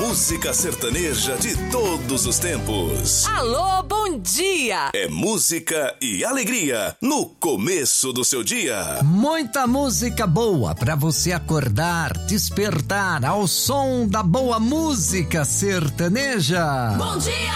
música sertaneja de todos os tempos. Alô, bom dia! É música e alegria no começo do seu dia. Muita música boa pra você acordar, despertar ao som da boa música sertaneja. Bom dia!